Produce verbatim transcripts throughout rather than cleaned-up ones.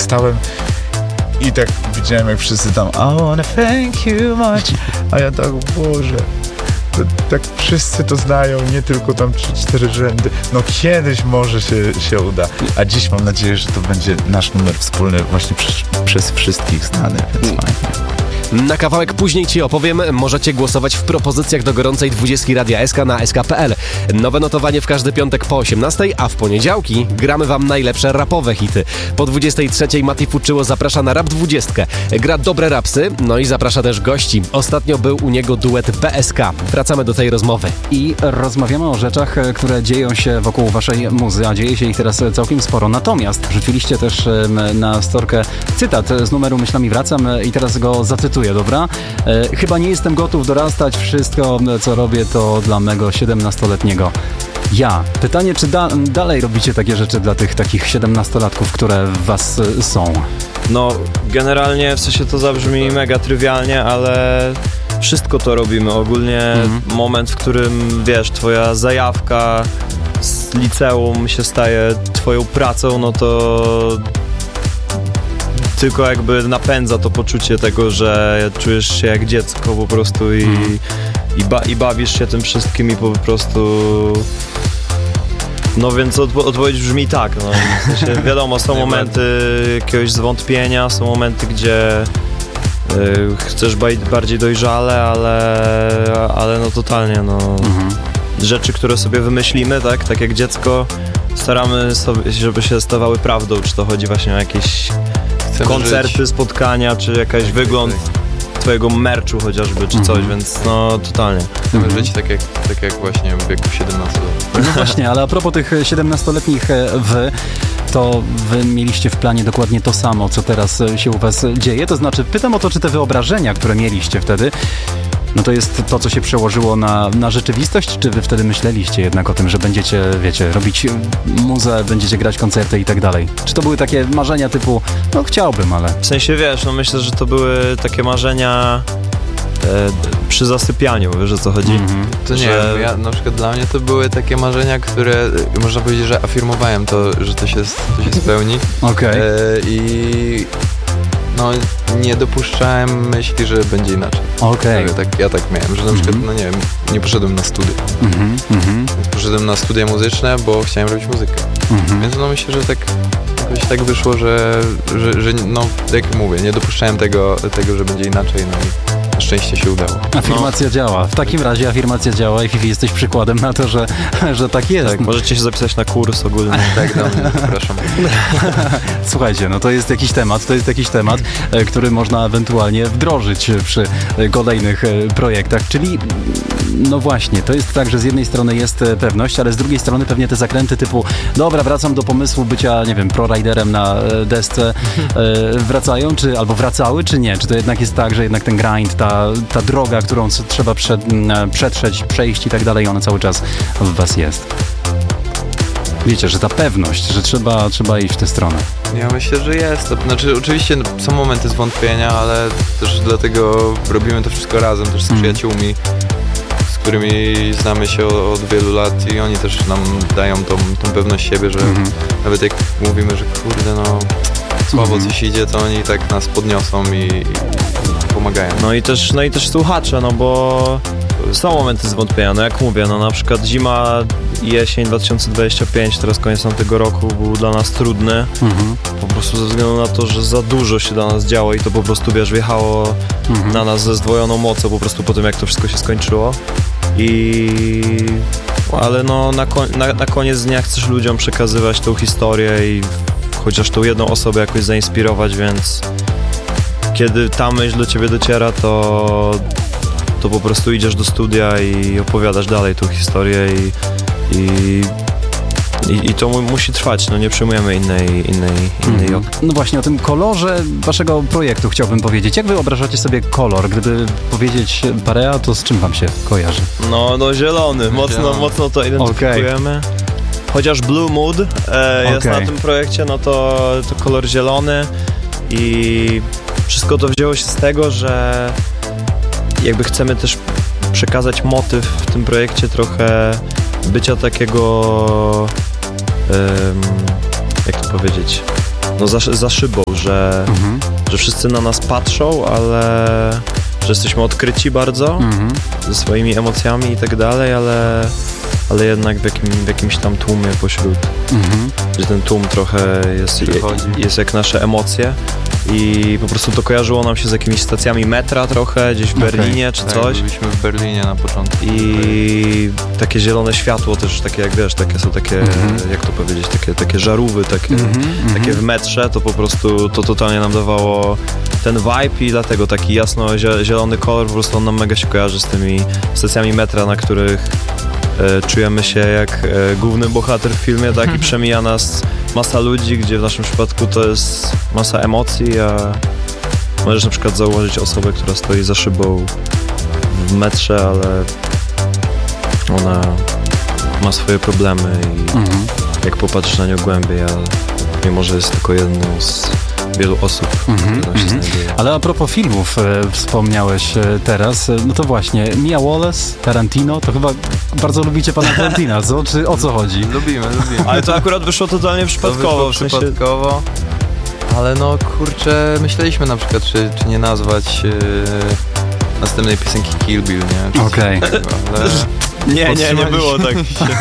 stałem i tak widziałem, jak wszyscy tam I wanna thank you much, a ja tak, Boże, to, tak wszyscy to znają, nie tylko tam trzy, cztery rzędy. No kiedyś może się, się uda, a dziś mam nadzieję, że to będzie nasz numer wspólny właśnie przez, przez wszystkich znany, więc fajnie. Na kawałek później Ci opowiem, możecie głosować w propozycjach do gorącej dwudziestki Radia S K na S K kropka P L. Nowe notowanie w każdy piątek po osiemnastej, a w poniedziałki gramy Wam najlepsze rapowe hity. Po dwudziestej trzeciej Mati Fuczyło zaprasza na Rap dwudziestkę. Gra dobre rapsy, no i zaprasza też gości. Ostatnio był u niego duet B S K. Wracamy do tej rozmowy. I rozmawiamy o rzeczach, które dzieją się wokół Waszej muzy, a dzieje się ich teraz całkiem sporo. Natomiast rzuciliście też na storkę cytat z numeru Myślami wracam i teraz go zacytuję. Dobra? E, chyba nie jestem gotów dorastać. Wszystko, co robię, to dla mego siedemnastoletniego ja. Pytanie, czy da, dalej robicie takie rzeczy dla tych takich siedemnastolatków, które w was y, są? No, generalnie w sensie to zabrzmi mega trywialnie, ale wszystko to robimy. Ogólnie mhm. moment, w którym, wiesz, twoja zajawka z liceum się staje twoją pracą, no to tylko jakby napędza to poczucie tego, że czujesz się jak dziecko po prostu i, mm. i, ba, i bawisz się tym wszystkim i po prostu... No więc odpo- odpowiedź brzmi tak, no. W sensie, wiadomo, są momenty jakiegoś zwątpienia, są momenty, gdzie y, chcesz ba- bardziej dojrzale, ale, ale no totalnie, no. Mm-hmm. Rzeczy, które sobie wymyślimy, tak, tak jak dziecko, staramy sobie, żeby się stawały prawdą, czy to chodzi właśnie o jakieś Chcemy koncerty, żyć. spotkania, czy jakaś wygląd twojego merchu chociażby, czy coś, mm-hmm. więc no totalnie. Chcemy mm-hmm. żyć tak jak, tak jak właśnie w wieku siedemnastu lat. No właśnie, ale a propos tych siedemnastoletnich wy, to wy mieliście w planie dokładnie to samo, co teraz się u was dzieje, to znaczy pytam o to, czy te wyobrażenia, które mieliście wtedy, no to jest to, co się przełożyło na, na rzeczywistość, czy wy wtedy myśleliście jednak o tym, że będziecie, wiecie, robić muzę, będziecie grać koncerty i tak dalej? Czy to były takie marzenia typu, no chciałbym, ale... W sensie, wiesz, no myślę, że to były takie marzenia e, przy zasypianiu, wiesz o co chodzi? Mm-hmm. To nie że... wiem, ja, na przykład dla mnie to były takie marzenia, które można powiedzieć, że afirmowałem to, że to się, to się spełni. Okej. Okay. E, I... No, nie dopuszczałem myśli, że będzie inaczej. Okej. Okay. Tak, ja tak miałem, że na przykład, mm-hmm. no nie wiem, nie poszedłem na studia. Mm-hmm. Więc poszedłem na studia muzyczne, bo chciałem robić muzykę. Mm-hmm. Więc no myślę, że tak jakoś tak wyszło, że, że, że no, jak mówię, nie dopuszczałem tego, tego, że będzie inaczej, no i na szczęście się udało. Afirmacja no. działa. W takim razie afirmacja działa i Fifi, jesteś przykładem na to, że, że tak jest. Tak, możecie się zapisać na kurs ogólny. Tak, no, zapraszam. Słuchajcie, no to jest jakiś temat, to jest jakiś temat, który można ewentualnie wdrożyć przy kolejnych projektach, czyli no właśnie, to jest tak, że z jednej strony jest pewność, ale z drugiej strony pewnie te zakręty typu dobra, wracam do pomysłu bycia, nie wiem, pro-riderem na desce, wracają, czy albo wracały, czy nie? Czy to jednak jest tak, że jednak ten grind, ta Ta, ta droga, którą trzeba przed, przetrzeć, przejść i tak dalej, ona cały czas w was jest. Wiecie, że ta pewność, że trzeba, trzeba iść w tę stronę. Ja myślę, że jest. To, znaczy, oczywiście są momenty zwątpienia, ale też dlatego robimy to wszystko razem, też z mm. przyjaciółmi, z którymi znamy się od, od wielu lat i oni też nam dają tą, tą pewność siebie, że mm. nawet jak mówimy, że kurde, no słabo mm. coś idzie, to oni tak nas podniosą i, i pomagają. No i też, no i też słuchacze, no bo są momenty zwątpienia, no jak mówię, no na przykład zima i jesień dwa tysiące dwudziesty piąty, teraz koniec tamtego roku był dla nas trudny, mhm. po prostu ze względu na to, że za dużo się dla nas działo i to po prostu, wiesz, wjechało mhm. na nas ze zdwojoną mocą po prostu po tym, jak to wszystko się skończyło i... ale no na, kon- na, na koniec dnia chcesz ludziom przekazywać tą historię i chociaż tą jedną osobę jakoś zainspirować, więc kiedy ta myśl do ciebie dociera, to, to po prostu idziesz do studia i opowiadasz dalej tą historię i, i, i, i to mu, musi trwać, no nie przyjmujemy innej, innej, innej mm. No właśnie o tym kolorze waszego projektu chciałbym powiedzieć. Jak wy wyobrażacie sobie kolor? Gdyby powiedzieć Parea, to z czym wam się kojarzy? No, no zielony, mocno, zielony. mocno to identyfikujemy. Okay. Chociaż Blue Mood e, jest okay. na tym projekcie, no to, to kolor zielony i wszystko to wzięło się z tego, że jakby chcemy też przekazać motyw w tym projekcie trochę bycia takiego, um, jak to powiedzieć, no za, za szybą, że, Mhm. że wszyscy na nas patrzą, ale że jesteśmy odkryci bardzo Mhm. ze swoimi emocjami i tak dalej, ale, ale jednak w, jakim, w jakimś tam tłumie pośród, Mhm. że ten tłum trochę jest, Przychodzi. jest jak nasze emocje i po prostu to kojarzyło nam się z jakimiś stacjami metra trochę, gdzieś w Okej. Berlinie czy Tak, coś. byliśmy w Berlinie na początku. I takie zielone światło też, takie jak wiesz, takie są takie, Mhm. jak to powiedzieć, takie, takie żarówy, takie, Mhm. takie w metrze, to po prostu to totalnie nam dawało ten vibe i dlatego taki jasno zie- zielony kolor, po prostu on nam mega się kojarzy z tymi stacjami metra, na których e, czujemy się jak e, główny bohater w filmie, tak, i przemija nas masa ludzi, gdzie w naszym przypadku to jest masa emocji, a możesz na przykład zauważyć osobę, która stoi za szybą w metrze, ale ona ma swoje problemy i Mhm. jak popatrzysz na nią głębiej, a mimo że jest tylko jedną z wielu osób, Mhm, które tam się mhm. znajduje. Ale a propos filmów, e, wspomniałeś e, teraz, e, no to właśnie, Mia Wallace, Tarantino, to chyba bardzo lubicie pana Tarantina, co? Czy o co chodzi? Lubimy, lubimy. Ale to akurat wyszło totalnie To przypadkowo, wyszło w sensie... przypadkowo. Ale no kurczę, myśleliśmy na przykład, czy, czy nie nazwać e, następnej piosenki Kill Bill, nie? Czy coś Okej. takiego, ale Nie, nie, nie Podtrzymaliśmy. było tak.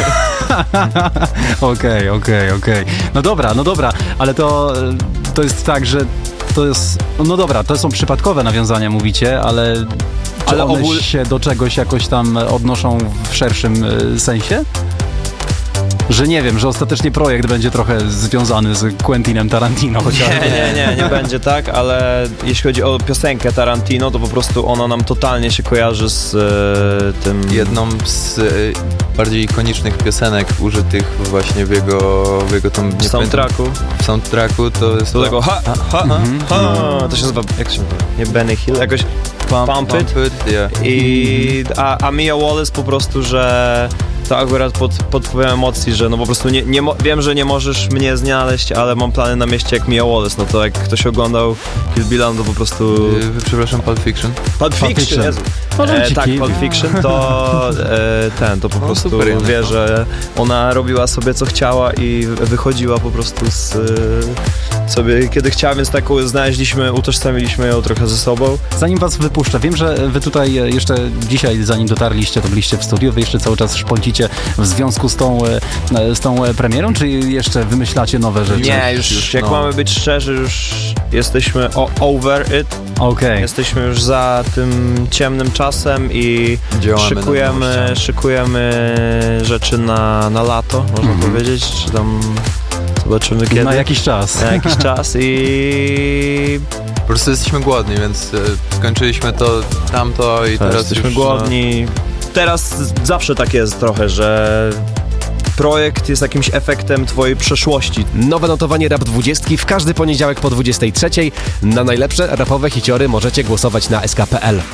Okej, okej, okej. No dobra, no dobra, ale to, to jest tak, że to jest, no dobra, to są przypadkowe nawiązania, mówicie, ale czy Ale one ogól- się do czegoś jakoś tam odnoszą w szerszym y, sensie? Że nie wiem, że ostatecznie projekt będzie trochę związany z Quentinem Tarantino chociażby. Nie, nie, nie, nie będzie tak, ale jeśli chodzi o piosenkę Tarantino, to po prostu ona nam totalnie się kojarzy z e, tym... jedną z e, bardziej ikonicznych piosenek użytych właśnie w jego, w jego tą... nie w soundtracku. pamiętam, w soundtracku to jest Do tego ha, ha, ha, Mhm. ha. To się nazywa, jak się nazywa? Nie Benny Hill, jakoś Pump, Pump It. It, yeah. I, a, a Mia Wallace po prostu, że to akurat pod, pod wpływem emocji, że no po prostu nie, nie mo- wiem, że nie możesz mnie znaleźć, ale mam plany na mieście jak Mia Wallace, no to jak ktoś oglądał Kill Billa, no to po prostu... Y, Przepraszam, Pulp Fiction. Pulp Fiction. Fiction, Jezu. No, E, tak, Kill Pulp Bill. Fiction to e, ten, to po No, prostu super jednak, wie, no. że ona robiła sobie co chciała i wychodziła po prostu z e, sobie kiedy chciała, więc taką znaleźliśmy, utożsamiliśmy ją trochę ze sobą. Zanim was wypuszczę, wiem, że wy tutaj jeszcze dzisiaj, zanim dotarliście, to byliście w studiu, wy jeszcze cały czas szpącicie w związku z tą, e, z tą premierą, czy jeszcze wymyślacie nowe rzeczy? Nie, już, już jak no. mamy być szczerzy, już jesteśmy o, over it, Okej. jesteśmy już za tym ciemnym czasem i Działamy nad szykujemy, nowościami. szykujemy rzeczy na, na lato, można Mhm. powiedzieć, czy tam zobaczymy kiedy. Na jakiś czas. Na jakiś czas i Po prostu jesteśmy głodni, więc e, skończyliśmy to, tamto i teraz teraz jesteśmy już, głodni. Teraz zawsze tak jest trochę, że projekt jest jakimś efektem twojej przeszłości. Nowe notowanie Rap dwadzieścia w każdy poniedziałek po dwudziestej trzeciej. Na najlepsze rapowe hiciory możecie głosować na S K kropka P L.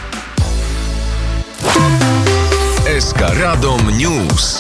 S K Radom News.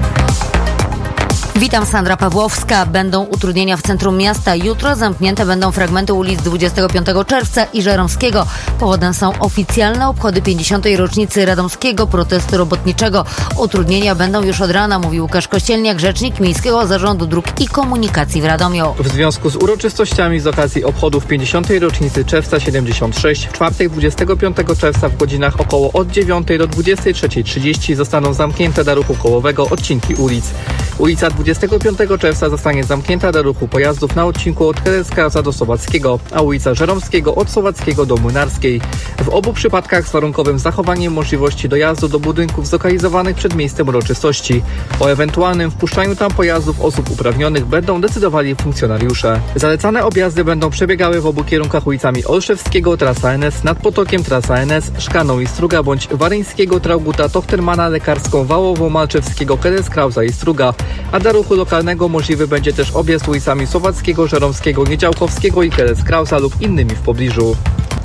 Witam, Sandra Pawłowska. Będą utrudnienia w centrum miasta. Jutro zamknięte będą fragmenty ulic dwudziestego piątego czerwca i Żeromskiego. Powodem są oficjalne obchody pięćdziesiątej rocznicy radomskiego protestu robotniczego. Utrudnienia będą już od rana, mówił Łukasz Kościelniak, rzecznik Miejskiego Zarządu Dróg i Komunikacji w Radomiu. W związku z uroczystościami z okazji obchodów pięćdziesiątej rocznicy czerwca siedemdziesiąt sześć w czwartek dwudziestego piątego czerwca w godzinach około od dziewiątej do dwudziestej trzeciej trzydzieści zostaną zamknięte dla ruchu kołowego odcinki ulic. Ulica dwudziestego piątego czerwca zostanie zamknięta dla ruchu pojazdów na odcinku od Kereskarza do Słowackiego, a ulica Żeromskiego od Słowackiego do Młynarskiej. W obu przypadkach z warunkowym zachowaniem możliwości dojazdu do budynków zlokalizowanych przed miejscem uroczystości. O ewentualnym wpuszczaniu tam pojazdów osób uprawnionych będą decydowali funkcjonariusze. Zalecane objazdy będą przebiegały w obu kierunkach ulicami Olszewskiego, trasa N S, nad Potokiem, trasa N S, Szkaną i Struga bądź Waryńskiego, Trauguta, Tochtermana, Lekarską, Wałową, Malczewskiego, Kereskrauza i Struga, a dla ruchu lokalnego możliwy będzie też objazd ulicami Słowackiego, Żeromskiego, Niedziałkowskiego i Kereskrauza lub innymi w pobliżu.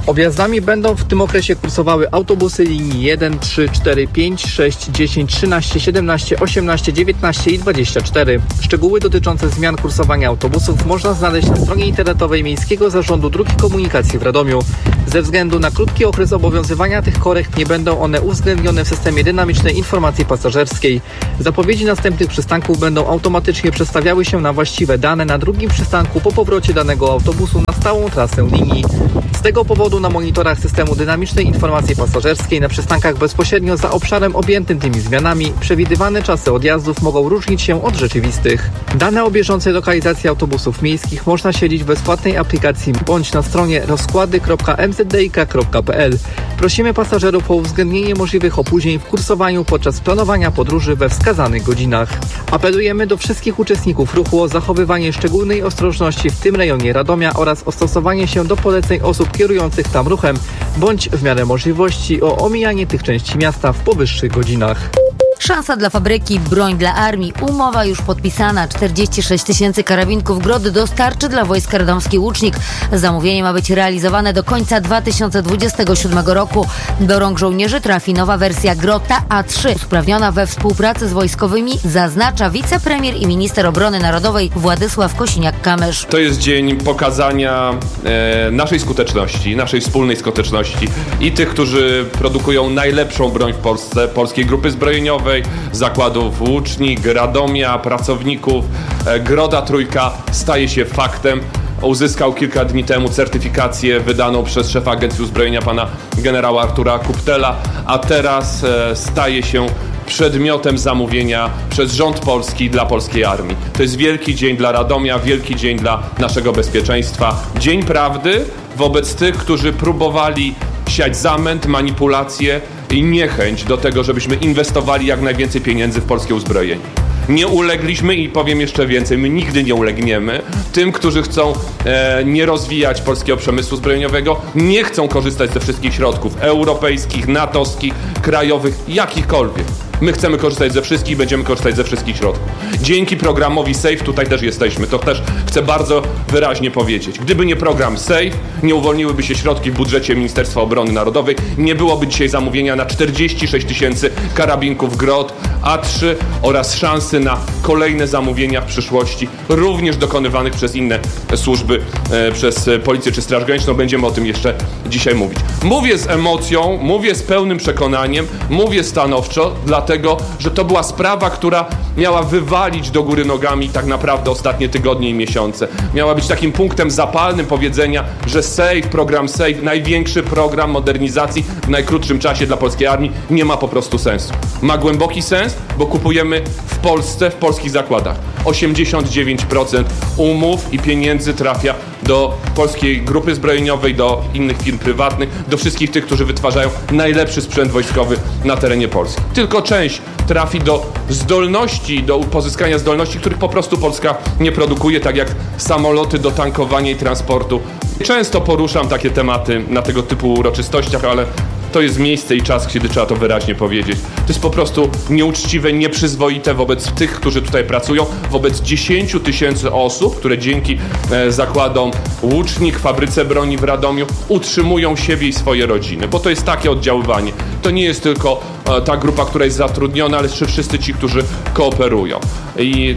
Objazdami będą w tym okresie kursowały autobusy linii jeden, trzy, cztery, pięć, sześć, dziesięć, trzynaście, siedemnaście, osiemnaście, dziewiętnaście i dwadzieścia cztery. Szczegóły dotyczące zmian kursowania autobusów można znaleźć na stronie internetowej Miejskiego Zarządu Dróg i Komunikacji w Radomiu. Ze względu na krótki okres obowiązywania tych korekt nie będą one uwzględnione w systemie dynamicznej informacji pasażerskiej. Zapowiedzi następnych przystanków będą automatycznie przestawiały się na właściwe dane na drugim przystanku po powrocie danego autobusu na stałą trasę linii. Z tego powodu na monitorach systemu dynamicznej informacji pasażerskiej na przystankach bezpośrednio za obszarem objętym tymi zmianami przewidywane czasy odjazdów mogą różnić się od rzeczywistych. Dane o bieżącej lokalizacji autobusów miejskich można śledzić w bezpłatnej aplikacji bądź na stronie rozkłady kropka m z d i k kropka p l. Prosimy pasażerów o uwzględnienie możliwych opóźnień w kursowaniu podczas planowania podróży we wskazanych godzinach. Apelujemy do wszystkich uczestników ruchu o zachowywanie szczególnej ostrożności w tym rejonie Radomia oraz o stosowanie się do poleceń osób kierujących tam ruchem, bądź w miarę możliwości o omijanie tych części miasta w powyższych godzinach. Szansa dla fabryki Broń dla Armii. Umowa już podpisana. czterdzieści sześć tysięcy karabinków Grody dostarczy dla wojska radomski Łucznik. Zamówienie ma być realizowane do końca dwa tysiące dwudziestego siódmego roku. Do rąk żołnierzy trafi nowa wersja Grota A trzy, usprawniona we współpracy z wojskowymi, zaznacza wicepremier i minister obrony narodowej Władysław Kosiniak-Kamysz. To jest dzień pokazania e, naszej skuteczności, naszej wspólnej skuteczności i tych, którzy produkują najlepszą broń w Polsce, Polskiej Grupy Zbrojeniowej, zakładów Łucznik, Radomia, pracowników. Groda Trójka staje się faktem. Uzyskał kilka dni temu certyfikację wydaną przez szefa Agencji Uzbrojenia pana generała Artura Kuptela, a teraz staje się przedmiotem zamówienia przez rząd polski dla polskiej armii. To jest wielki dzień dla Radomia, wielki dzień dla naszego bezpieczeństwa. Dzień prawdy wobec tych, którzy próbowali siać zamęt, manipulacje i niechęć do tego, żebyśmy inwestowali jak najwięcej pieniędzy w polskie uzbrojenie. Nie ulegliśmy i powiem jeszcze więcej, my nigdy nie ulegniemy tym, którzy chcą e, nie rozwijać polskiego przemysłu zbrojeniowego, nie chcą korzystać ze wszystkich środków europejskich, natowskich, krajowych, jakichkolwiek. My chcemy korzystać ze wszystkich, będziemy korzystać ze wszystkich środków. Dzięki programowi SAFE tutaj też jesteśmy. To też chcę bardzo wyraźnie powiedzieć. Gdyby nie program SAFE, nie uwolniłyby się środki w budżecie Ministerstwa Obrony Narodowej, nie byłoby dzisiaj zamówienia na czterdzieści sześć tysięcy karabinków Grot A trzy oraz szansy na kolejne zamówienia w przyszłości, również dokonywanych przez inne służby, e, przez Policję czy Straż Graniczną. Będziemy o tym jeszcze dzisiaj mówić. Mówię z emocją, mówię z pełnym przekonaniem, mówię stanowczo, dlatego Dlatego, że to była sprawa, która miała wywalić do góry nogami tak naprawdę ostatnie tygodnie i miesiące. Miała być takim punktem zapalnym powiedzenia, że SAFE, program SAFE, największy program modernizacji w najkrótszym czasie dla polskiej armii, nie ma po prostu sensu. Ma głęboki sens, bo kupujemy w Polsce, w polskich zakładach. osiemdziesiąt dziewięć procent umów i pieniędzy trafia do Polskiej Grupy Zbrojeniowej, do innych firm prywatnych, do wszystkich tych, którzy wytwarzają najlepszy sprzęt wojskowy na terenie Polski. Tylko część trafi do zdolności, do pozyskania zdolności, których po prostu Polska nie produkuje, tak jak samoloty do tankowania i transportu. Często poruszam takie tematy na tego typu uroczystościach, ale to jest miejsce i czas, kiedy trzeba to wyraźnie powiedzieć. To jest po prostu nieuczciwe, nieprzyzwoite wobec tych, którzy tutaj pracują, wobec dziesięciu tysięcy osób, które dzięki e, zakładom Łucznik, fabryce broni w Radomiu utrzymują siebie i swoje rodziny, bo to jest takie oddziaływanie. To nie jest tylko e, ta grupa, która jest zatrudniona, ale wszyscy ci, którzy kooperują. I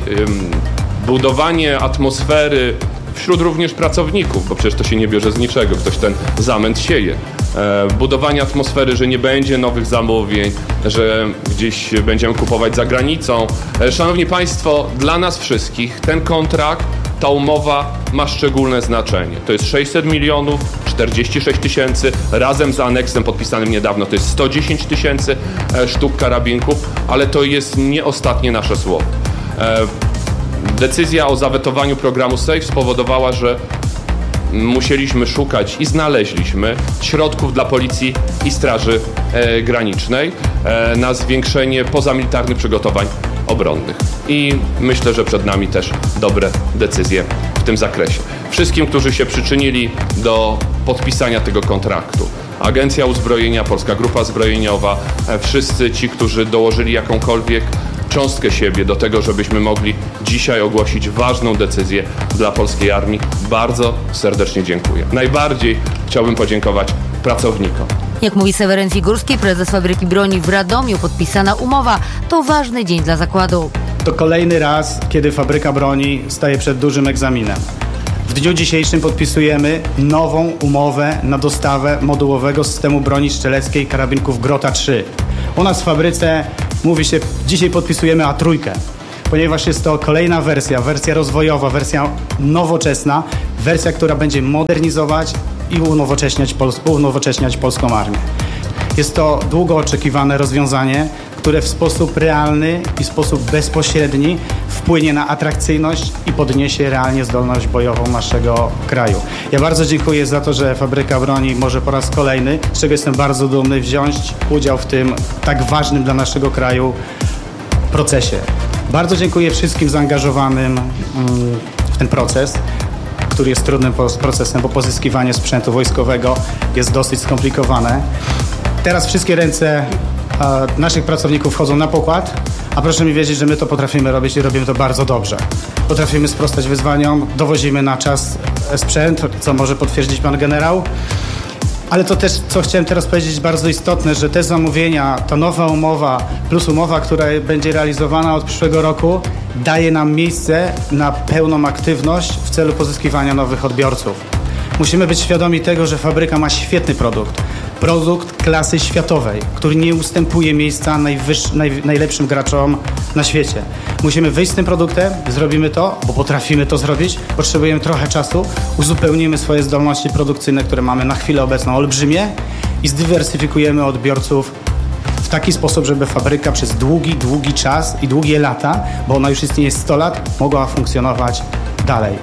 e, budowanie atmosfery wśród również pracowników, bo przecież to się nie bierze z niczego, ktoś ten zamęt sieje. E, budowanie atmosfery, że nie będzie nowych zamówień, że gdzieś będziemy kupować za granicą. E, szanowni Państwo, dla nas wszystkich ten kontrakt, ta umowa ma szczególne znaczenie. To jest sześćset milionów, czterdzieści sześć tysięcy, razem z aneksem podpisanym niedawno to jest sto dziesięć tysięcy e, sztuk karabinków, ale to jest nie ostatnie nasze słowo. E, Decyzja o zawetowaniu programu SAFE spowodowała, że musieliśmy szukać i znaleźliśmy środków dla Policji i Straży e, Granicznej e, na zwiększenie pozamilitarnych przygotowań obronnych. I myślę, że przed nami też dobre decyzje w tym zakresie. Wszystkim, którzy się przyczynili do podpisania tego kontraktu, Agencja Uzbrojenia, Polska Grupa Zbrojeniowa, e, wszyscy ci, którzy dołożyli jakąkolwiek cząstkę siebie do tego, żebyśmy mogli dzisiaj ogłosić ważną decyzję dla polskiej armii. Bardzo serdecznie dziękuję. Najbardziej chciałbym podziękować pracownikom. Jak mówi Seweryn Figurski, prezes fabryki broni w Radomiu, podpisana umowa to ważny dzień dla zakładu. To kolejny raz, kiedy fabryka broni staje przed dużym egzaminem. W dniu dzisiejszym podpisujemy nową umowę na dostawę modułowego systemu broni strzeleckiej karabinków Grota trzy. U nas w fabryce mówi się, dzisiaj podpisujemy A trzy, ponieważ jest to kolejna wersja, wersja rozwojowa, wersja nowoczesna, wersja, która będzie modernizować i unowocześniać, Pols- unowocześniać polską armię. Jest to długo oczekiwane rozwiązanie, które w sposób realny i w sposób bezpośredni wpłynie na atrakcyjność i podniesie realnie zdolność bojową naszego kraju. Ja bardzo dziękuję za to, że fabryka broni może po raz kolejny, z czego jestem bardzo dumny, wziąć udział w tym tak ważnym dla naszego kraju procesie. Bardzo dziękuję wszystkim zaangażowanym w ten proces, który jest trudnym procesem, bo pozyskiwanie sprzętu wojskowego jest dosyć skomplikowane. Teraz wszystkie ręce a, naszych pracowników wchodzą na pokład, a proszę mi wierzyć, że my to potrafimy robić i robimy to bardzo dobrze. Potrafimy sprostać wyzwaniom, dowozimy na czas sprzęt, co może potwierdzić pan generał. Ale to też, co chciałem teraz powiedzieć, bardzo istotne, że te zamówienia, ta nowa umowa plus umowa, która będzie realizowana od przyszłego roku, daje nam miejsce na pełną aktywność w celu pozyskiwania nowych odbiorców. Musimy być świadomi tego, że fabryka ma świetny produkt. Produkt klasy światowej, który nie ustępuje miejsca najwyższy, naj, najlepszym graczom na świecie. Musimy wyjść z tym produktem, zrobimy to, bo potrafimy to zrobić, potrzebujemy trochę czasu, uzupełnimy swoje zdolności produkcyjne, które mamy na chwilę obecną olbrzymie i zdywersyfikujemy odbiorców w taki sposób, żeby fabryka przez długi, długi czas i długie lata, bo ona już istnieje sto lat, mogła funkcjonować dalej.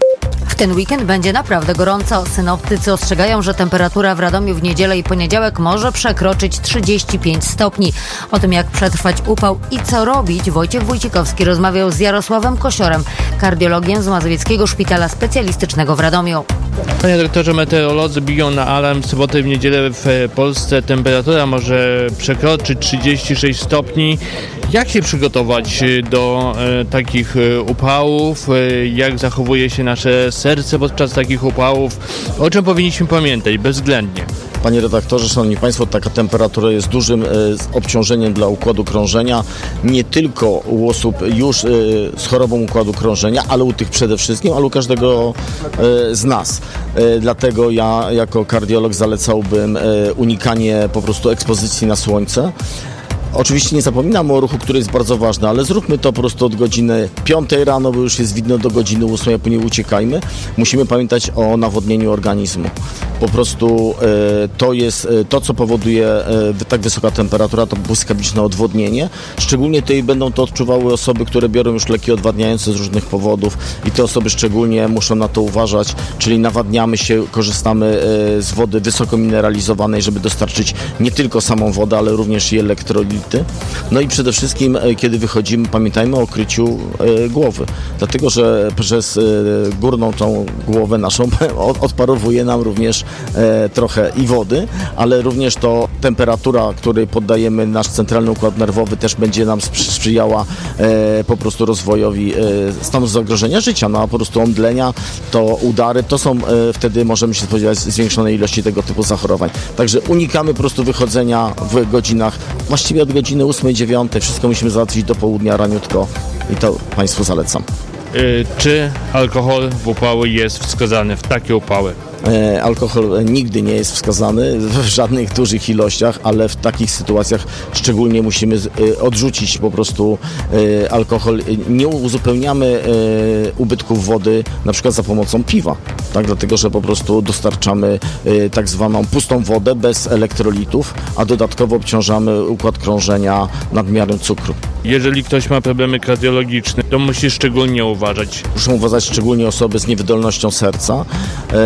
W ten weekend będzie naprawdę gorąco. Synoptycy ostrzegają, że temperatura w Radomiu w niedzielę i poniedziałek może przekroczyć trzydzieści pięć stopni. O tym, jak przetrwać upał i co robić, Wojciech Wójcikowski rozmawiał z Jarosławem Kosiorem, kardiologiem z Mazowieckiego Szpitala Specjalistycznego w Radomiu. Panie doktorze, meteorolodzy biją na alarm. W sobotę i w niedzielę w Polsce temperatura może przekroczyć trzydzieści sześć stopni. Jak się przygotować do e, takich e, upałów? E, jak zachowuje się nasze serce podczas takich upałów? O czym powinniśmy pamiętać bezwzględnie? Panie redaktorze, szanowni państwo, taka temperatura jest dużym e, obciążeniem dla układu krążenia, nie tylko u osób już e, z chorobą układu krążenia, ale u tych przede wszystkim, ale u każdego e, z nas. E, dlatego ja jako kardiolog zalecałbym e, unikanie po prostu ekspozycji na słońce. Oczywiście nie zapominam o ruchu, który jest bardzo ważny, ale zróbmy to po prostu od godziny piątej rano, bo już jest widno, do godziny ósmej, a później uciekajmy. Musimy pamiętać o nawodnieniu organizmu. Po prostu e, to jest e, to, co powoduje e, tak wysoka temperatura, to błyskawiczne odwodnienie. Szczególnie tutaj będą to odczuwały osoby, które biorą już leki odwadniające z różnych powodów i te osoby szczególnie muszą na to uważać, czyli nawadniamy się, korzystamy e, z wody wysoko mineralizowanej, żeby dostarczyć nie tylko samą wodę, ale również i elektrolity. No i przede wszystkim, kiedy wychodzimy, pamiętajmy o kryciu e, głowy, dlatego że przez e, górną tą głowę naszą odparowuje nam również e, trochę i wody, ale również to temperatura, której poddajemy nasz centralny układ nerwowy, też będzie nam sprzyjała e, po prostu rozwojowi e, stanu zagrożenia życia, no a po prostu omdlenia, to udary, to są e, wtedy możemy się spodziewać zwiększonej ilości tego typu zachorowań. Także unikamy po prostu wychodzenia w godzinach, właściwie od godziny ósmej, dziewiątej, wszystko musimy załatwić do południa raniutko i to państwu zalecam. Yy, czy alkohol w upały jest wskazany w takie upały? E, alkohol nigdy nie jest wskazany w żadnych dużych ilościach, ale w takich sytuacjach szczególnie musimy e, odrzucić po prostu e, alkohol. Nie uzupełniamy e, ubytków wody na przykład za pomocą piwa, tak? Dlatego że po prostu dostarczamy e, tak zwaną pustą wodę bez elektrolitów, a dodatkowo obciążamy układ krążenia nadmiarem cukru. Jeżeli ktoś ma problemy kardiologiczne, to musi szczególnie uważać. Muszą uważać szczególnie osoby z niewydolnością serca, e,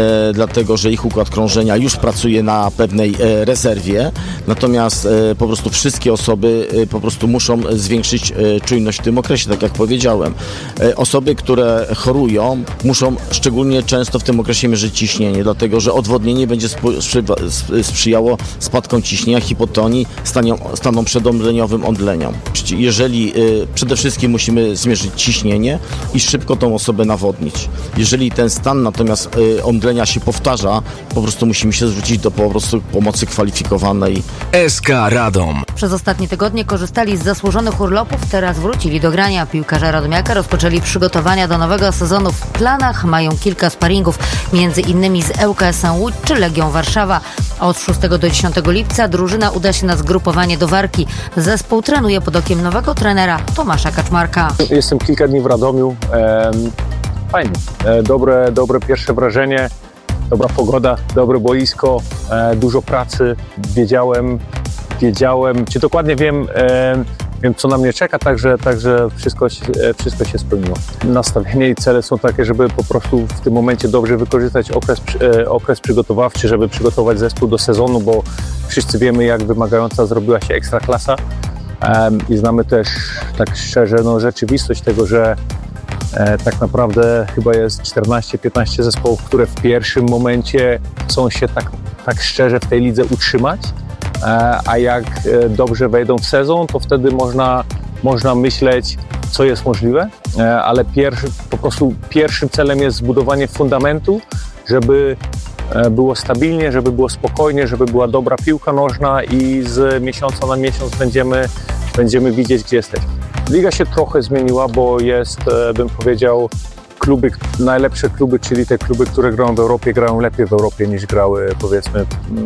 dlatego że ich układ krążenia już pracuje na pewnej e, rezerwie, natomiast e, po prostu wszystkie osoby e, po prostu muszą zwiększyć e, czujność w tym okresie, tak jak powiedziałem. E, osoby, które chorują, muszą szczególnie często w tym okresie mierzyć ciśnienie, dlatego że odwodnienie będzie sprzyjało spadkom ciśnienia, hipotonii, stanią, staną przedomdleniowym omdleniom. Jeżeli y, przede wszystkim musimy zmierzyć ciśnienie i szybko tą osobę nawodnić. Jeżeli ten stan natomiast y, omdlenia się powtarza, po prostu musimy się zwrócić do po prostu pomocy kwalifikowanej. S K Radom. Przez ostatnie tygodnie korzystali z zasłużonych urlopów, teraz wrócili do grania. Piłkarze Radomiaka rozpoczęli przygotowania do nowego sezonu. W planach mają kilka sparingów, między innymi z L K S-em Łódź czy Legią Warszawa. A od szóstego do dziesiątego lipca drużyna uda się na zgrupowanie do Warki. Zespół trenuje pod okiem nowego trenera Tomasza Kaczmarka. Jestem kilka dni w Radomiu. E, fajnie. E, dobre, dobre pierwsze wrażenie. Dobra pogoda, dobre boisko, e, dużo pracy. Wiedziałem, wiedziałem, czy dokładnie wiem, e, wiem co na mnie czeka, także, także wszystko, wszystko się spełniło. Nastawienie i cele są takie, żeby po prostu w tym momencie dobrze wykorzystać okres, okres przygotowawczy, żeby przygotować zespół do sezonu, bo wszyscy wiemy, jak wymagająca zrobiła się Ekstraklasa um, i znamy też tak szczerze no, rzeczywistość tego, że e, tak naprawdę chyba jest czternaście piętnaście zespołów, które w pierwszym momencie chcą się tak, tak szczerze w tej lidze utrzymać. A jak dobrze wejdą w sezon, to wtedy można, można myśleć, co jest możliwe, ale pierwszy, po prostu pierwszym celem jest zbudowanie fundamentu, żeby było stabilnie, żeby było spokojnie, żeby była dobra piłka nożna i z miesiąca na miesiąc będziemy, będziemy widzieć, gdzie jesteśmy. Liga się trochę zmieniła, bo jest, bym powiedział, kluby, najlepsze kluby, czyli te kluby, które grają w Europie, grają lepiej w Europie niż grały powiedzmy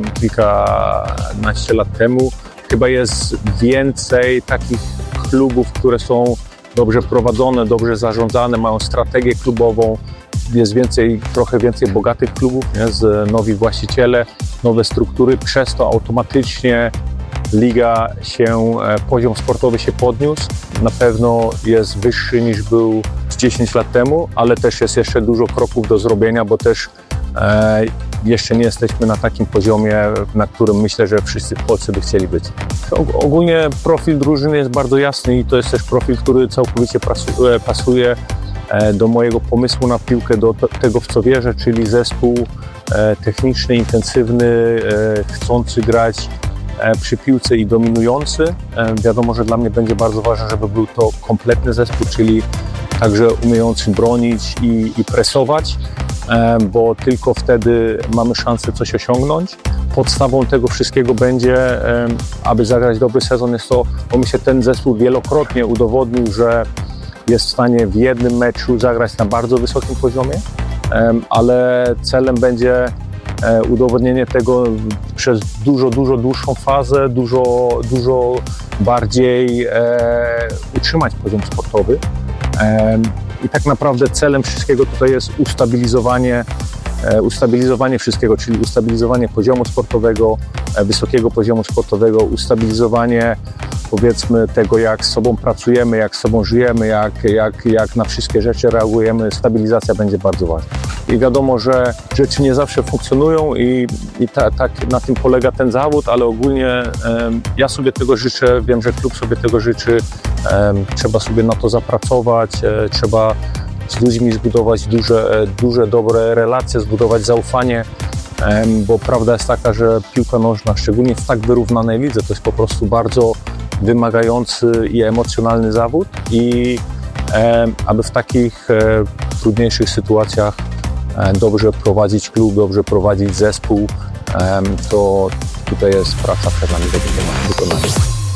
kilkanaście lat temu. Chyba jest więcej takich klubów, które są dobrze prowadzone, dobrze zarządzane, mają strategię klubową. Jest więcej, trochę więcej bogatych klubów, nie? Z nowi właściciele, nowe struktury. Przez to automatycznie liga się, poziom sportowy się podniósł. Na pewno jest wyższy niż był dziesięć lat temu, ale też jest jeszcze dużo kroków do zrobienia, bo też e, jeszcze nie jesteśmy na takim poziomie, na którym myślę, że wszyscy w Polsce by chcieli być. Ogólnie profil drużyny jest bardzo jasny i to jest też profil, który całkowicie pasuje, pasuje do mojego pomysłu na piłkę, do tego, w co wierzę, czyli zespół e, techniczny, intensywny, e, chcący grać przy piłce i dominujący. Wiadomo, że dla mnie będzie bardzo ważne, żeby był to kompletny zespół, czyli także umiejący bronić i, i presować, bo tylko wtedy mamy szansę coś osiągnąć. Podstawą tego wszystkiego będzie, aby zagrać dobry sezon, jest to, bo mi się ten zespół wielokrotnie udowodnił, że jest w stanie w jednym meczu zagrać na bardzo wysokim poziomie, ale celem będzie udowodnienie tego przez dużo, dużo dłuższą fazę, dużo, dużo bardziej e, utrzymać poziom sportowy. E, I tak naprawdę celem wszystkiego tutaj jest ustabilizowanie, e, ustabilizowanie wszystkiego, czyli ustabilizowanie poziomu sportowego, e, wysokiego poziomu sportowego, ustabilizowanie powiedzmy tego, jak z sobą pracujemy, jak z sobą żyjemy, jak, jak, jak na wszystkie rzeczy reagujemy. Stabilizacja będzie bardzo ważna. I wiadomo, że rzeczy nie zawsze funkcjonują i, i ta, tak na tym polega ten zawód, ale ogólnie um, ja sobie tego życzę, wiem, że klub sobie tego życzy, um, trzeba sobie na to zapracować, e, trzeba z ludźmi zbudować duże, duże, dobre relacje, zbudować zaufanie, um, bo prawda jest taka, że piłka nożna, szczególnie w tak wyrównanej lidze, to jest po prostu bardzo wymagający i emocjonalny zawód i e, aby w takich e, trudniejszych sytuacjach e, dobrze prowadzić klub, dobrze prowadzić zespół, e, to tutaj jest praca przed nami do wykonania.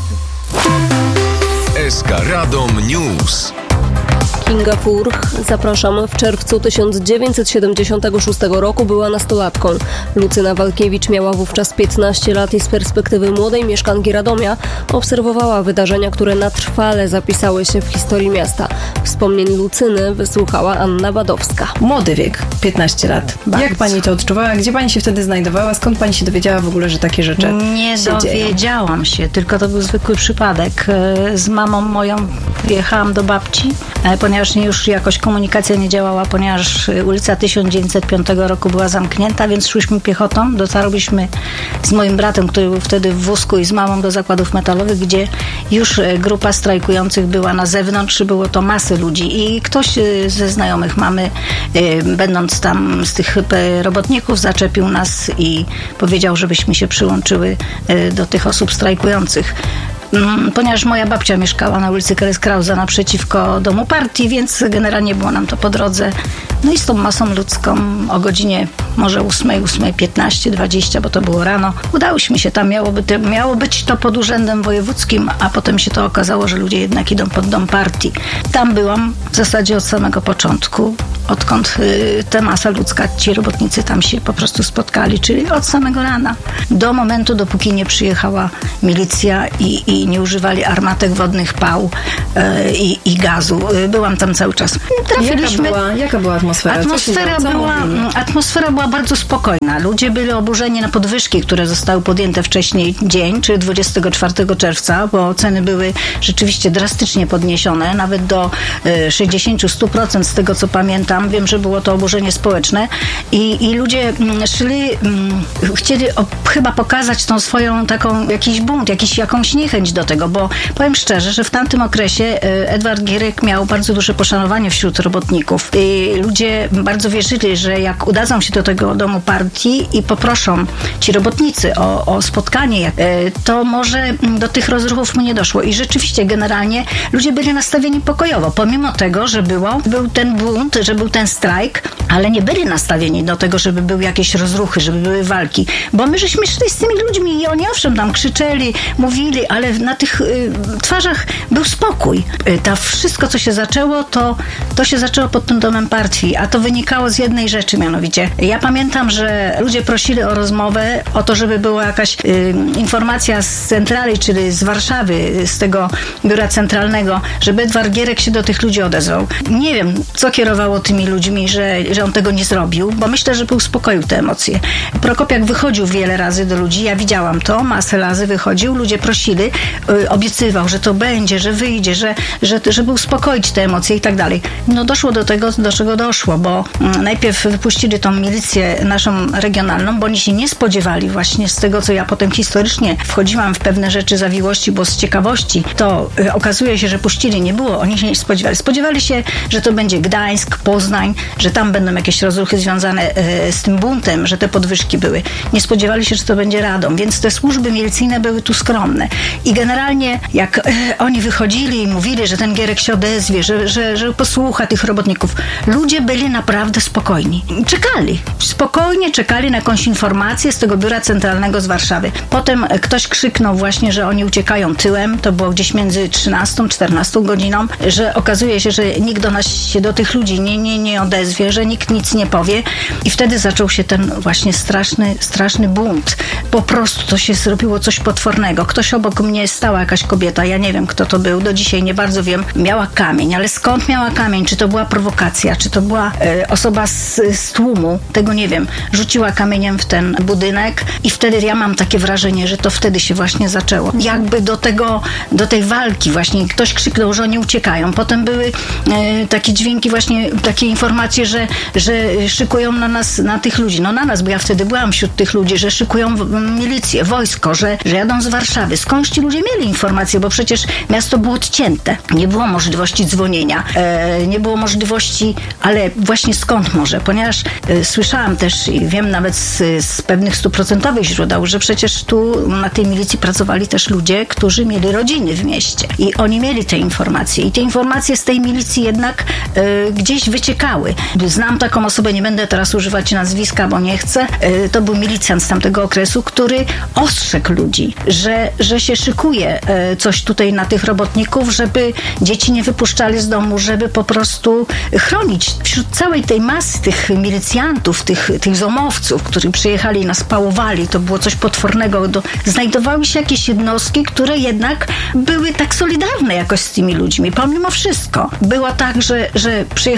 S K Radom News. Kinga Furch, zapraszam, w czerwcu tysiąc dziewięćset siedemdziesiątego szóstego roku była nastolatką. Lucyna Walkiewicz miała wówczas piętnaście lat i z perspektywy młodej mieszkanki Radomia obserwowała wydarzenia, które na trwale zapisały się w historii miasta. Wspomnień Lucyny wysłuchała Anna Badowska. Młody wiek, piętnaście lat. Bardzo. Jak pani to odczuwała? Gdzie pani się wtedy znajdowała? Skąd pani się dowiedziała w ogóle, że takie rzeczy Nie się dowiedziałam dzieją? się, tylko to był zwykły przypadek. Z mamą moją jechałam do babci e, ponieważ już jakoś komunikacja nie działała, ponieważ ulica tysiąc dziewięćset piątego roku była zamknięta, więc szłyśmy piechotą. Dotarliśmy z moim bratem, który był wtedy w wózku, i z mamą do zakładów metalowych, gdzie już grupa strajkujących była na zewnątrz. Było to masy ludzi i ktoś ze znajomych mamy, będąc tam z tych robotników, zaczepił nas i powiedział, żebyśmy się przyłączyły do tych osób strajkujących. Ponieważ moja babcia mieszkała na ulicy Krauza naprzeciwko domu partii, więc generalnie było nam to po drodze. No i z tą masą ludzką o godzinie może ósmej, ósmej piętnaście, dwadzieścia, bo to było rano, udałyśmy się tam. Miało, by, miało być to pod urzędem wojewódzkim, a potem się to okazało, że ludzie jednak idą pod dom partii. Tam byłam w zasadzie od samego początku, odkąd y, ta masa ludzka, ci robotnicy tam się po prostu spotkali, czyli od samego rana. Do momentu, dopóki nie przyjechała milicja i, i nie używali armatek wodnych, pał y, i, i gazu. Y, byłam tam cały czas. Trafiliśmy... Jaka była, jaka była atmosfera? Atmosfera była, atmosfera była bardzo spokojna. Ludzie byli oburzeni na podwyżki, które zostały podjęte wcześniej dzień, czyli dwudziestego czwartego czerwca, bo ceny były rzeczywiście drastycznie podniesione, nawet do y, sześćdziesiąt do stu procent z tego, co pamiętam. Wiem, że było to oburzenie społeczne i, i ludzie mm, szli, mm, chcieli o, chyba pokazać tą swoją taką, jakiś bunt, jakiś, jakąś niechęć do tego, bo powiem szczerze, że w tamtym okresie y, Edward Gierek miał bardzo duże poszanowanie wśród robotników. I ludzie bardzo wierzyli, że jak udadzą się do tego domu partii i poproszą ci robotnicy o, o spotkanie, y, to może do tych rozruchów nie doszło. I rzeczywiście generalnie ludzie byli nastawieni pokojowo, pomimo tego, że było, był ten bunt, że był ten strajk, ale nie byli nastawieni do tego, żeby były jakieś rozruchy, żeby były walki. Bo my żeśmy szli z tymi ludźmi i oni owszem tam krzyczeli, mówili, ale na tych y, twarzach był spokój. Y, ta wszystko, co się zaczęło, to, to się zaczęło pod tym domem partii, a to wynikało z jednej rzeczy, mianowicie. Ja pamiętam, że ludzie prosili o rozmowę, o to, żeby była jakaś y, informacja z centrali, czyli z Warszawy, z tego biura centralnego, żeby Edward Gierek się do tych ludzi odezwał. Nie wiem, co kierowało tymi ludźmi, że, że on tego nie zrobił, bo myślę, że uspokoił te emocje. Prokopiak wychodził wiele razy do ludzi, ja widziałam to, masę razy wychodził, ludzie prosili, y, obiecywał, że to będzie, że wyjdzie, że, że, żeby uspokoić te emocje i tak dalej. No doszło do tego, do czego doszło, bo y, najpierw wypuścili tą milicję naszą regionalną, bo oni się nie spodziewali właśnie z tego, co ja potem historycznie wchodziłam w pewne rzeczy, zawiłości, bo z ciekawości, to y, okazuje się, że puścili, nie było, oni się nie spodziewali. Spodziewali się, że to będzie Gdańsk, Poznań, że tam będą jakieś rozruchy związane y, z tym buntem, że te podwyżki były. Nie spodziewali się, że to będzie Radom, więc te służby milicyjne były tu skromne. I generalnie jak y, oni wychodzili i mówili, że ten Gierek się odezwie, że, że, że posłucha tych robotników, ludzie byli naprawdę spokojni. Czekali. Spokojnie czekali na jakąś informację z tego biura centralnego z Warszawy. Potem ktoś krzyknął właśnie, że oni uciekają tyłem, to było gdzieś między trzynastą, czternastą godziną, że okazuje się, że nikt do nas się, do tych ludzi nie, nie, nie odezwie, że nikt nic nie powie. I wtedy zaczął się ten właśnie straszny, straszny bunt. Po prostu to się zrobiło coś potwornego. Ktoś obok mnie stała, jakaś kobieta, ja nie wiem, kto to był, do dzisiaj nie bardzo wiem, miała kamień, ale skąd miała kamień? Czy to była prowokacja? Czy to była e, osoba z, z tłumu? Tego nie wiem. Rzuciła kamieniem w ten budynek i wtedy ja mam takie wrażenie, że to wtedy się właśnie zaczęło. Jakby do tego, do tej walki właśnie ktoś krzyknął, że oni uciekają. Potem były e, takie dźwięki właśnie, takie informacje, że, że szykują na nas, na tych ludzi. No na nas, bo ja wtedy byłam wśród tych ludzi, że szykują milicję, wojsko, że, że jadą z Warszawy. Skądś ci ludzie mieli informacje, bo przecież miasto było odcięte. Nie było możliwości dzwonienia. E, nie było możliwości, ale właśnie skąd może? Ponieważ e, słyszałam też i wiem nawet z, z pewnych stuprocentowych źródeł, że przecież tu na tej milicji pracowali też ludzie, którzy mieli rodziny w mieście. I oni mieli te informacje. I te informacje z tej milicji jednak e, gdzieś wyciekały. Znam taką osobę, nie będę teraz używać nazwiska, bo nie chcę. E, to był milicjant z tamtego okresu, który ostrzegł ludzi, że, że się szykuje e, coś tutaj na tych robotników, żeby dzieci nie wypuszczali z domu, żeby po prostu chronić. Wśród całej tej masy tych milicjantów, tych, tych zomowców, którzy przyjechali i nas pałowali, to było coś potwornego. Do, znajdowały się jakieś jednostki, które jednak były tak solidarne jakoś z tymi ludźmi, pomimo wszystko. Było tak, że, że przyjechała straż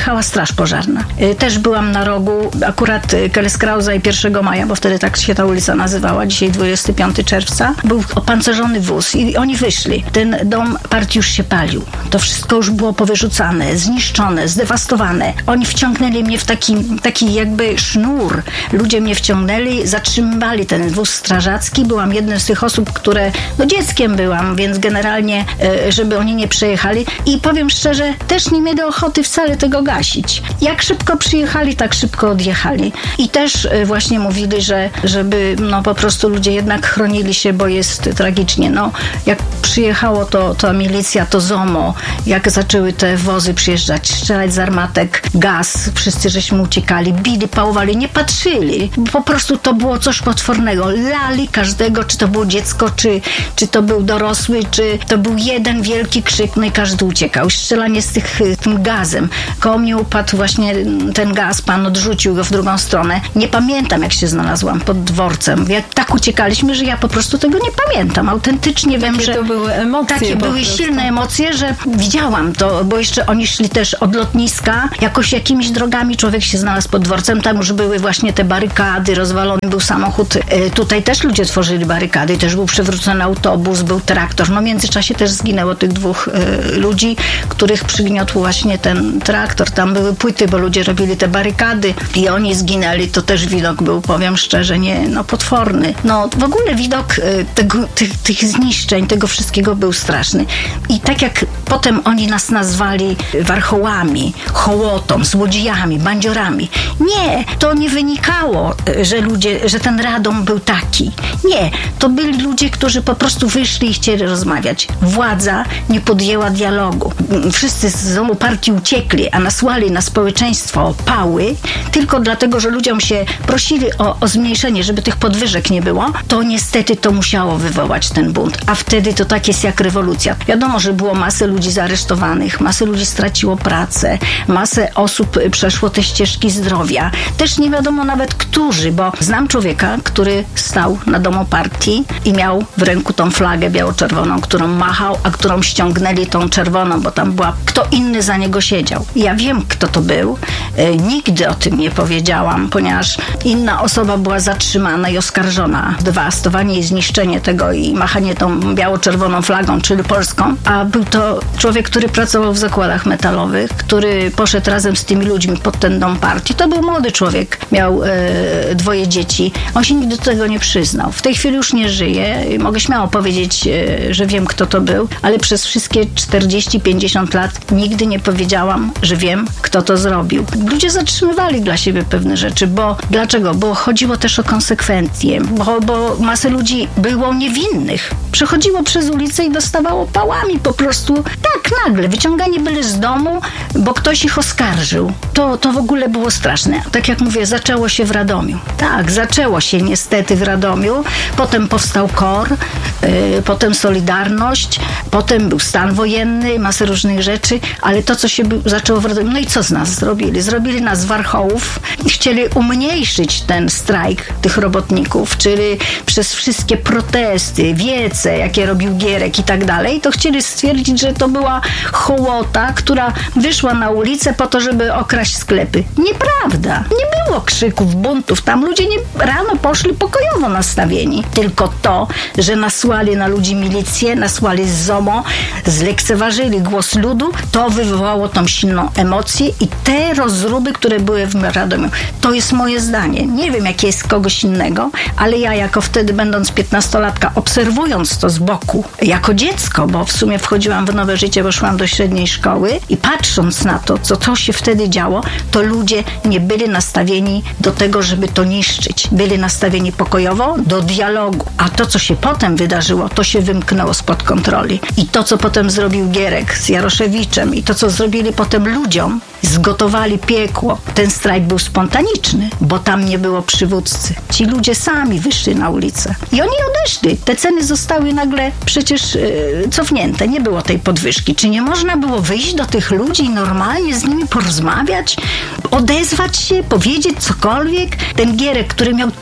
straż pożarna. Y, też byłam na rogu akurat Kelleskrausa i pierwszego maja, bo wtedy tak się ta ulica nazywała, dzisiaj dwudziestego piątego czerwca. Był opancerzony wóz i oni wyszli. Ten dom partii już się palił. To wszystko już było powyrzucane, zniszczone, zdewastowane. Oni wciągnęli mnie w taki, taki jakby sznur. Ludzie mnie wciągnęli, zatrzymywali ten wóz strażacki. Byłam jednym z tych osób, które, no dzieckiem byłam, więc generalnie, żeby oni nie przejechali. I powiem szczerze, też nie mieli ochoty wcale tego gasić. Jak szybko przyjechali, tak szybko odjechali. I też właśnie mówili, że żeby no po prostu ludzie jednak chronili się, bo jest tragicznie. No, jak przyjechało to, to milicja, to ZOMO, jak zaczęły te wozy przyjeżdżać, strzelać z armatek, gaz, wszyscy żeśmy uciekali, bili, pałowali, nie patrzyli. Po prostu to było coś potwornego. Lali każdego, czy to było dziecko, czy, czy to był dorosły, czy to był jeden wielki krzyk, no i każdy uciekał. Strzelanie z tych, tym gazem. Koło mnie upadł właśnie ten gaz, pan odrzucił go w drugą stronę. Nie pamiętam, jak się znalazłam pod dworcem. Jak tak uciekaliśmy, że ja po prostu tego nie pamiętam. Autentycznie wiem, że to były emocje. Takie były prostu. silne emocje, że widziałam to, bo jeszcze oni szli też od lotniska, jakoś jakimiś drogami człowiek się znalazł pod dworcem, tam już były właśnie te barykady, rozwalony był samochód. Tutaj też ludzie tworzyli barykady, też był przewrócony autobus, był traktor. No w międzyczasie też zginęło tych dwóch y, ludzi, których przygniotł właśnie ten traktor. Tam były płyty, bo ludzie robili te barykady i oni zginęli. To też widok był, powiem szczerze, nie, no potworny. No w ogóle widok y, tego, tych, tych zniszczeń, tego wszystkiego był straszny. I tak jak potem oni nas nazwali warchołami, hołotą, złodziejami, bandziorami. Nie, to nie wynikało, że ludzie, że ten Radom był taki. Nie, to byli ludzie, którzy po prostu wyszli i chcieli rozmawiać. Władza nie podjęła dialogu. Wszyscy z domu partii uciekli, a nasłali na społeczeństwo pały, tylko dlatego, że ludziom się prosili o, o zmniejszenie, żeby tych podwyżek nie było, to niestety to musiało wywołać ten bunt. A wtedy to tak jest jak rewolucja. Wiadomo, że było masę ludzi zaaresztowanych, masę ludzi straciło pracę, masę osób przeszło te ścieżki zdrowia. Też nie wiadomo nawet którzy, bo znam człowieka, który stał na domu partii i miał w ręku tą flagę biało-czerwoną, którą machał, a którą ściągnęli tą czerwoną, bo tam była, kto inny za niego siedział. Ja wiem, kto to był. E, nigdy o tym nie powiedziałam, ponieważ inna osoba była zatrzymana i oskarżona. Dewastowanie i zniszczenie tego i machanie tą biało-czerwoną flagą, czyli polską, a był to człowiek, który pracował w zakładach metalowych, który poszedł razem z tymi ludźmi pod ten dom partii. To był młody człowiek, miał e, dwoje dzieci. On się nigdy do tego nie przyznał. W tej chwili już nie żyje. Mogę śmiało powiedzieć, e, że wiem, kto to był, ale przez wszystkie czterdzieści pięćdziesiąt lat nigdy nie powiedziałam, że wiem, kto to zrobił. Ludzie zatrzymywali dla siebie pewne rzeczy, bo dlaczego? Bo chodziło też o konsekwencje, bo, bo masę ludzi było niewinnych. Przechodziło przez ulicę i dostawało pałami po prostu tak nagle. Wyciąganie byli z domu, bo ktoś ich oskarżył. To, to w ogóle było straszne. Tak jak mówię, zaczęło się w Radomiu. Tak, zaczęło się niestety w Radomiu. Potem powstał K O R, yy, potem Solidarność, potem był stan wojenny, masę różnych rzeczy, ale to, co się by, zaczęło w Radomiu, no i co z nas zrobili? Zrobili nas warchołów, chcieli umniejszyć ten strajk tych robotników, czyli przez wszystkie protesty, wiece, jakie robił Gierek i tak dalej, to chcieli stwierdzić, że to była hołota, która wyszła na ulicę po to, żeby okraść sklepy. Nieprawda. Nie było krzyków, buntów. Tam ludzie nie, rano poszli pokojowo nastawieni. Tylko to, że nasłali na ludzi milicję, nasłali z ZOMO, zlekceważyli głos ludu, to wywołało tą silną emocję i te rozruby, które były w Radomiu. To jest moje zdanie. Nie wiem, jakie jest kogoś innego, ale ja jako wtedy, będąc piętnastolatka, obserwując to z boku, jako dziecko, bo w sumie wchodziłam w nowe życie, bo szłam do średniej szkoły i patrząc na to, co to się wtedy działo, to ludzie nie byli nastawieni do tego, żeby to niszczyć. Byli nastawieni pokojowo do dialogu. A to, co się potem wydarzyło, to się wymknęło spod kontroli. I to, co potem zrobił Gierek z Jaroszewiczem i to, co zrobili potem ludziom, zgotowali piekło. Ten strajk był spontaniczny, bo tam nie było przywódcy. Ci ludzie sami wyszli na ulicę. I oni odeszli. Te ceny zostały nagle przecież yy, cofnięte. Nie było tej podwyżki. Czy nie można było wyjść do tych ludzi i normalnie z nimi porozmawiać? Odezwać się? Powiedzieć cokolwiek? Ten Gierek, który miał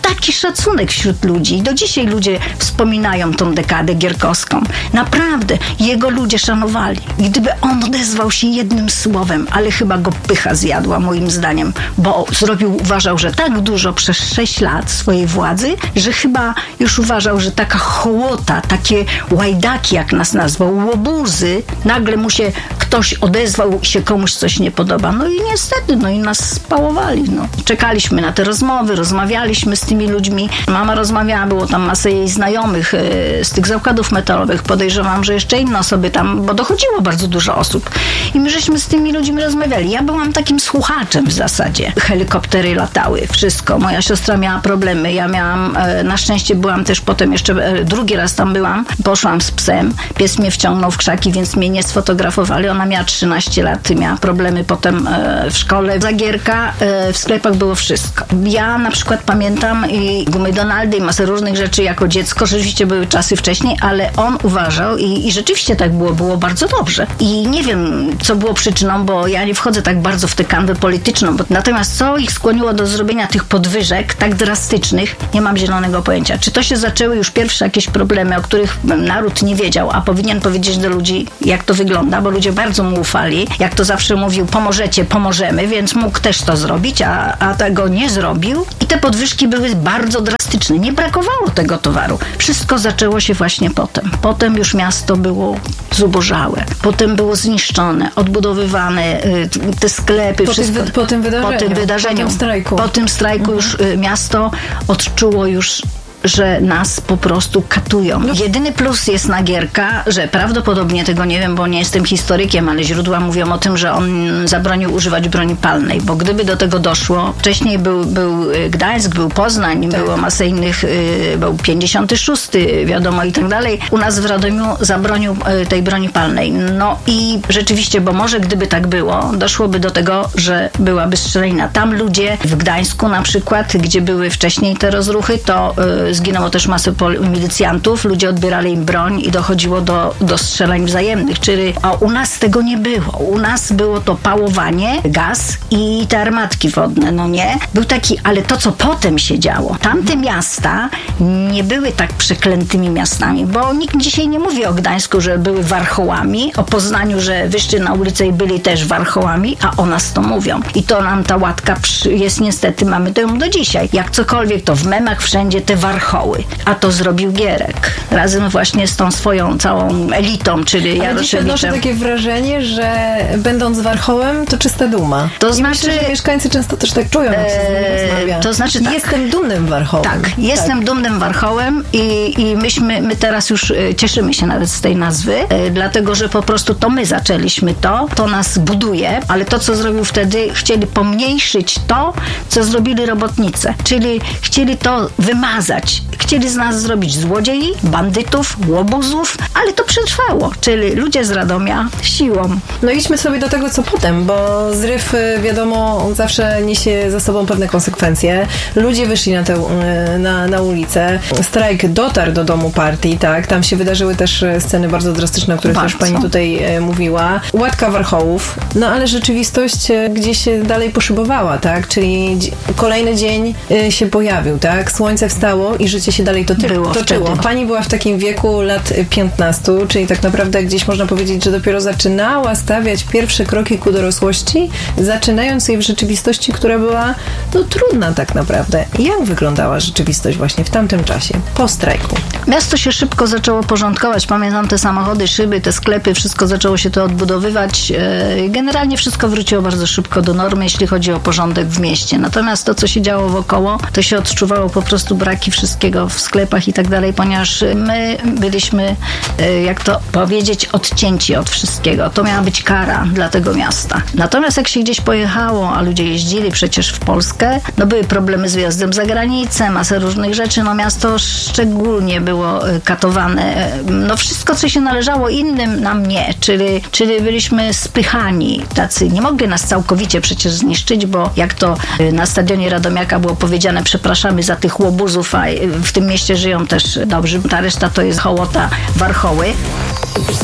taki szacunek wśród ludzi. I do dzisiaj ludzie wspominają tą dekadę gierkowską. Naprawdę, jego ludzie szanowali. Gdyby on odezwał się jednym słowem, ale chyba go pycha zjadła moim zdaniem, bo zrobił, uważał, że tak dużo przez sześć lat swojej władzy, że chyba już uważał, że taka hołota, takie łajdaki, jak nas nazwał, łobuzy, nagle mu się ktoś odezwał i się komuś coś nie podoba. No i niestety, no i nas spałowali. No. Czekaliśmy na te rozmowy, rozmawialiśmy z tymi ludźmi. Mama rozmawiała, było tam masę jej znajomych yy, z tych zakładów metalowych. Podejrzewam, że jeszcze inne osoby tam, bo dochodziło bardzo dużo osób. I my żeśmy z tymi ludźmi rozmawiali. Ja byłam takim słuchaczem w zasadzie. Helikoptery latały, wszystko. Moja siostra miała problemy. Ja miałam, yy, na szczęście byłam też potem jeszcze, yy, drugi raz tam byłam. Poszłam z psem. Pies mnie wciągnął w krzaki, więc mnie nie sfotografowali. Ona miała trzynaście lat, miała problemy potem yy, w szkole. Zagierka, yy, w sklepach było wszystko. Ja na przykład pamiętam i gumy Donaldy i masę różnych rzeczy jako dziecko. Rzeczywiście były czasy wcześniej, ale on uważał i, i rzeczywiście tak było, było bardzo dobrze. I nie wiem, co było przyczyną, bo ja nie wchodzę tak bardzo w tę kanwę polityczną, bo natomiast co ich skłoniło do zrobienia tych podwyżek tak drastycznych, nie mam zielonego pojęcia. Czy to się zaczęły już pierwsze jakieś problemy, o których naród nie wiedział, a powinien powiedzieć do ludzi, jak to wygląda, bo ludzie bardzo mu ufali. Jak to zawsze mówił, pomożecie, pomożemy, więc mógł też to zrobić, a, a tego nie zrobił. I te podwyżki były bardzo drastyczne. Nie brakowało tego towaru. Wszystko zaczęło się właśnie potem. Potem już miasto było zubożałe. Potem było zniszczone, odbudowywane, te sklepy, po wszystko. Tym, po tym wydarzeniu. Po tym wydarzeniu. Po tym strajku. Po tym strajku mhm. już miasto odczuło już, że nas po prostu katują. No. Jedyny plus jest na Gierka, że prawdopodobnie, tego nie wiem, bo nie jestem historykiem, ale źródła mówią o tym, że on zabronił używać broni palnej, bo gdyby do tego doszło, wcześniej był, był Gdańsk, był Poznań, tak. było masę innych, był pięćdziesiąty szósty, wiadomo i tak dalej. U nas w Radomiu zabronił tej broni palnej. No i rzeczywiście, bo może gdyby tak było, doszłoby do tego, że byłaby strzelanina. Tam ludzie w Gdańsku na przykład, gdzie były wcześniej te rozruchy, to zginęło też masę milicjantów, ludzie odbierali im broń i dochodziło do, do strzelań wzajemnych, czyli a u nas tego nie było. U nas było to pałowanie, gaz i te armatki wodne, no nie? Był taki, ale to, co potem się działo, tamte miasta nie były tak przeklętymi miastami, bo nikt dzisiaj nie mówi o Gdańsku, że były warchołami, o Poznaniu, że wyszli na ulicę i byli też warchołami, a o nas to mówią. I to nam ta łatka jest niestety, mamy to ją do dzisiaj. Jak cokolwiek, to w memach wszędzie te warchoły. A to zrobił Gierek. Razem właśnie z tą swoją całą elitą, czyli Ale dzisiaj odnoszę takie wrażenie, że będąc warchołem, to czysta duma. To I znaczy... myślę, że mieszkańcy często też tak czują, jak się z nimi rozmawia. To znaczy tak. Jestem dumnym warchołem. Tak, jestem tak. dumnym warchołem i, i myśmy, my teraz już cieszymy się nawet z tej nazwy, dlatego, że po prostu to my zaczęliśmy to, to nas buduje, ale to, co zrobił wtedy, chcieli pomniejszyć to, co zrobili robotnicy. Czyli chcieli to wymazać. Chcieli z nas zrobić złodziei, bandytów, łobuzów, ale to przetrwało, czyli ludzie z Radomia siłą. No idźmy sobie do tego, co potem, bo zryw, wiadomo, zawsze niesie za sobą pewne konsekwencje. Ludzie wyszli na, tę, na, na ulicę. Strajk dotarł do domu partii, tak? Tam się wydarzyły też sceny bardzo drastyczne, o których bardzo. też pani tutaj mówiła. Łatka warchołów, no ale rzeczywistość gdzieś dalej poszybowała, tak? Czyli kolejny dzień się pojawił, tak? Słońce wstało i życie się dalej to Było toczyło. wtedy. Pani była w takim wieku lat piętnastu, czyli tak naprawdę gdzieś można powiedzieć, że dopiero zaczynała stawiać pierwsze kroki ku dorosłości, zaczynając jej w rzeczywistości, która była no trudna tak naprawdę. Jak wyglądała rzeczywistość właśnie w tamtym czasie, po strajku? Miasto się szybko zaczęło porządkować. Pamiętam te samochody, szyby, te sklepy, wszystko zaczęło się to odbudowywać. Generalnie wszystko wróciło bardzo szybko do normy, jeśli chodzi o porządek w mieście. Natomiast to, co się działo wokoło, to się odczuwało po prostu braki wszystkiego w sklepach i tak dalej, ponieważ my byliśmy, jak to powiedzieć, odcięci od wszystkiego. To miała być kara dla tego miasta. Natomiast jak się gdzieś pojechało, a ludzie jeździli przecież w Polskę, no były problemy z wyjazdem za granicę, masę różnych rzeczy, no miasto szczególnie było katowane. No wszystko, co się należało innym, nam nie, czyli, czyli byliśmy spychani tacy. Nie mogli nas całkowicie przecież zniszczyć, bo jak to na stadionie Radomiaka było powiedziane, przepraszamy za tych łobuzów, a w tym mieście żyją też dobrzy. Ta reszta to jest hołota, warchoły.